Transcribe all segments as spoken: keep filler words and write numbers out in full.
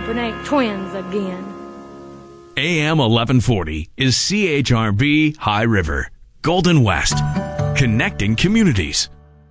hoping ain't twins again. A M eleven forty is C H R B High River, Golden West, connecting communities.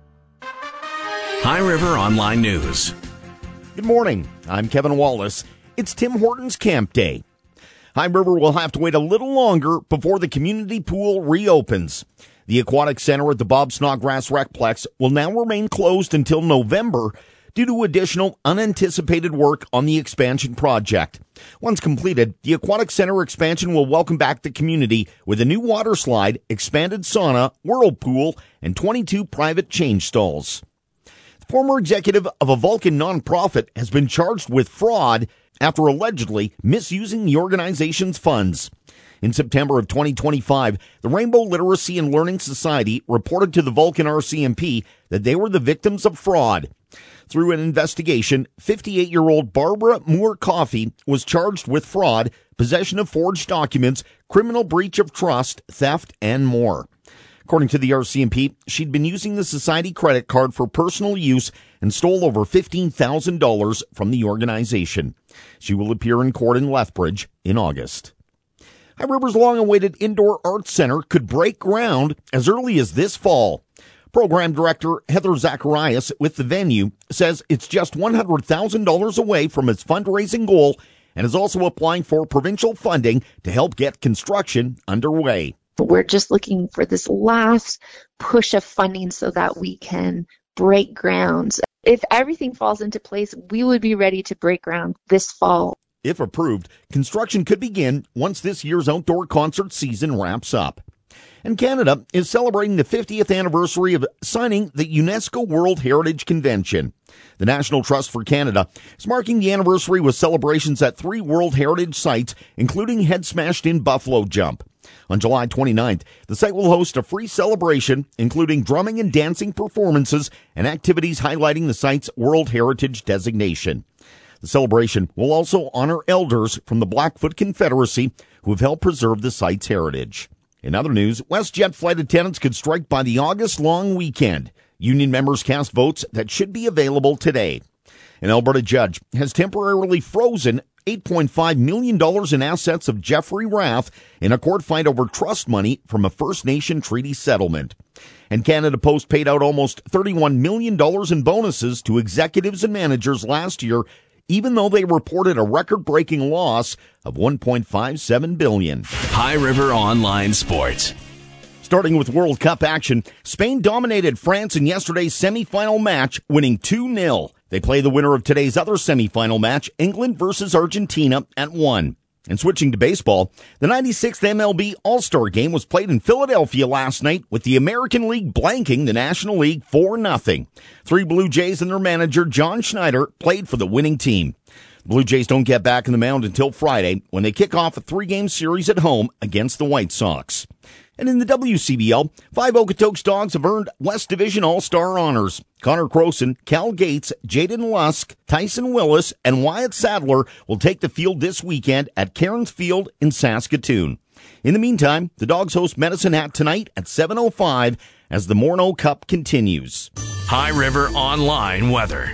High River Online News. Good morning. I'm Kevin Wallace. It's Tim Hortons Camp Day. High River will have to wait a little longer before the community pool reopens. The Aquatic Center at the Bob Snodgrass Recplex will now remain closed until November due to additional unanticipated work on the expansion project. Once completed, the Aquatic Center expansion will welcome back the community with a new water slide, expanded sauna, whirlpool, and twenty-two private change stalls. The former executive of a Vulcan nonprofit has been charged with fraud after allegedly misusing the organization's funds. In September of twenty twenty-five, the Rainbow Literacy and Learning Society reported to the Vulcan R C M P that they were the victims of fraud. Through an investigation, fifty-eight-year-old Barbara Moore Coffey was charged with fraud, possession of forged documents, criminal breach of trust, theft, and more. According to the R C M P, she'd been using the society credit card for personal use and stole over fifteen thousand dollars from the organization. She will appear in court in Lethbridge in August. High River's long-awaited Indoor Arts Center could break ground as early as this fall. Program Director Heather Zacharias with the venue says it's just one hundred thousand dollars away from its fundraising goal and is also applying for provincial funding to help get construction underway. We're just looking for this last push of funding so that we can break ground. If everything falls into place, we would be ready to break ground this fall. If approved, construction could begin once this year's outdoor concert season wraps up. And Canada is celebrating the fiftieth anniversary of signing the UNESCO World Heritage Convention. The National Trust for Canada is marking the anniversary with celebrations at three World Heritage sites, including Head Smashed In Buffalo Jump. On July twenty-ninth, the site will host a free celebration, including drumming and dancing performances and activities highlighting the site's World Heritage designation. The celebration will also honor elders from the Blackfoot Confederacy who have helped preserve the site's heritage. In other news, WestJet flight attendants could strike by the August long weekend. Union members cast votes that should be available today. An Alberta judge has temporarily frozen eight point five million dollars in assets of Jeffrey Rath in a court fight over trust money from a First Nation treaty settlement. And Canada Post paid out almost thirty-one million dollars in bonuses to executives and managers last year, even though they reported a record-breaking loss of one point five seven billion dollars. High River Online Sports. Starting with World Cup action, Spain dominated France in yesterday's semifinal match, winning two nil. They play the winner of today's other semifinal match, England versus Argentina, at one. And switching to baseball, the ninety-sixth M L B All-Star Game was played in Philadelphia last night with the American League blanking the National League four nothing. Three Blue Jays and their manager, John Schneider, played for the winning team. The Blue Jays don't get back in the mound until Friday when they kick off a three-game series at home against the White Sox. And in the W C B L, five Okotoks dogs have earned West Division All-Star honors. Connor Croson, Cal Gates, Jaden Lusk, Tyson Willis, and Wyatt Sadler will take the field this weekend at Cairns Field in Saskatoon. In the meantime, the dogs host Medicine Hat tonight at seven oh five as the Morneau Cup continues. High River Online weather.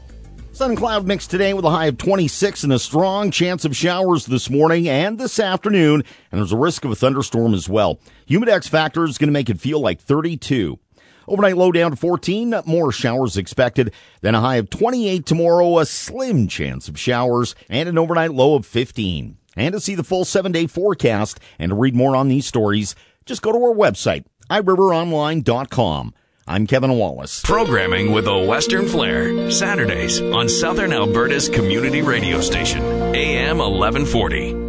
Sun and cloud mix today with a high of twenty-six and a strong chance of showers this morning and this afternoon, and there's a risk of a thunderstorm as well. Humidex factor is going to make it feel like thirty-two. Overnight low down to fourteen, more showers expected, then a high of twenty-eight tomorrow, a slim chance of showers, and an overnight low of fifteen. And to see the full seven-day forecast and to read more on these stories, just go to our website, i river online dot com. I'm Kevin Wallace. Programming with a Western flair, Saturdays on Southern Alberta's community radio station, A M eleven forty.